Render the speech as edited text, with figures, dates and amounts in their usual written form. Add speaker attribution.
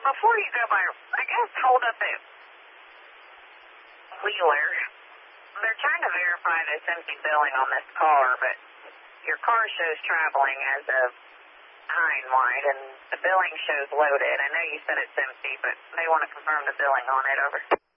Speaker 1: Before you go by, I guess hold up at Wheeler. They're trying to verify this empty billing on this car, but your car shows traveling as of Hindwide, and the billing shows loaded. I know you said it's empty, but they want to confirm the billing on it. Over.